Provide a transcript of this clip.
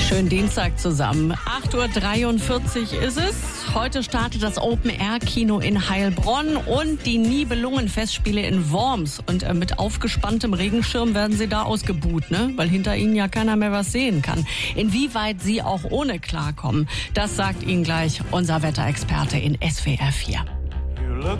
Schönen Dienstag zusammen. 8.43 Uhr ist es. Heute startet das Open-Air-Kino in Heilbronn und die Nibelungen-Festspiele in Worms. Und mit aufgespanntem Regenschirm werden sie da ausgebuht, ne? Weil hinter ihnen ja keiner mehr was sehen kann. Inwieweit sie auch ohne klarkommen, das sagt Ihnen gleich unser Wetterexperte in SWR 4. You look